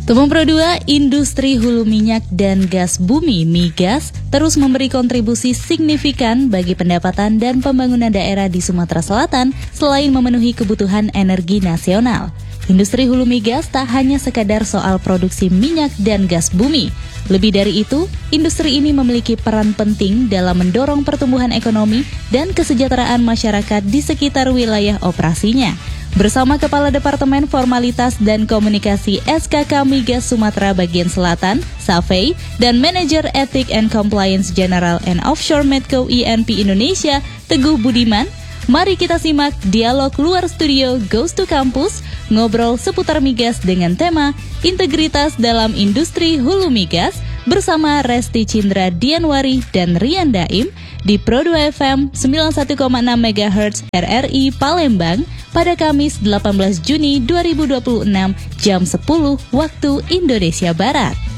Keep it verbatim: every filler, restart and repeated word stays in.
Tumpeng dua, industri hulu minyak dan gas bumi (migas) terus memberi kontribusi signifikan bagi pendapatan dan pembangunan daerah di Sumatera Selatan selain memenuhi kebutuhan energi nasional. Industri hulu migas tak hanya sekadar soal produksi minyak dan gas bumi. Lebih dari itu, industri ini memiliki peran penting dalam mendorong pertumbuhan ekonomi dan kesejahteraan masyarakat di sekitar wilayah operasinya. Bersama Kepala Departemen Formalitas dan Komunikasi S K K Migas Sumatera Bagian Selatan, Safei, dan Manajer Etik and Compliance General and Offshore Medco I N P Indonesia, Teguh Budiman, mari kita simak dialog luar studio Goes to Campus, ngobrol seputar migas dengan tema Integritas dalam Industri Hulu Migas bersama Resti Cindra Dianwari dan Rian Daim di Pro dua F M sembilan puluh satu koma enam megahertz R R I Palembang pada Kamis delapan belas Juni dua ribu dua puluh enam jam sepuluh waktu Indonesia Barat.